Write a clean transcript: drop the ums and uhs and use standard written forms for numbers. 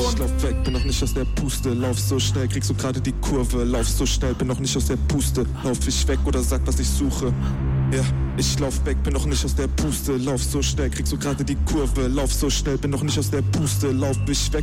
Ich lauf weg, bin noch nicht aus der Puste. Lauf so schnell, krieg so gerade die Kurve. Lauf so schnell, bin noch nicht aus der Puste. Lauf ich weg oder sag, was ich suche. Ja, ich lauf weg, bin noch nicht aus der Puste. Lauf so schnell, krieg so gerade die Kurve. Lauf so schnell, bin noch nicht aus der Puste. Lauf ich weg